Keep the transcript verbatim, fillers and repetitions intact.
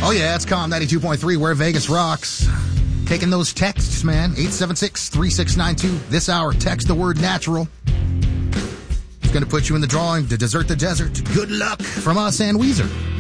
Oh, yeah, it's Calm ninety-two point three, where Vegas rocks. Taking those texts, man. eight seven six, three six nine two. This hour, text the word natural. It's going to put you in the drawing to Desert the Desert. Good luck from us and Weezer.